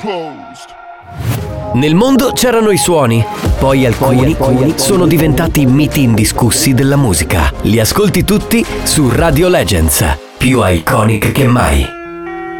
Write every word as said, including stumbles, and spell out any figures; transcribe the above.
Nel mondo c'erano i suoni, poi alcuni, poi alcuni sono diventati miti indiscussi della musica. Li ascolti tutti su Radio Legends, più iconic che mai.